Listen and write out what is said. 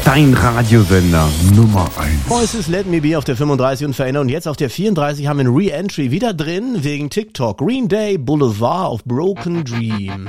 Dein Radiosender Nummer 1. Voices Let Me Be auf der 35 und verändern. Und jetzt auf der 34 haben wir ein Re-Entry wieder drin wegen TikTok. Green Day Boulevard of Broken Dreams.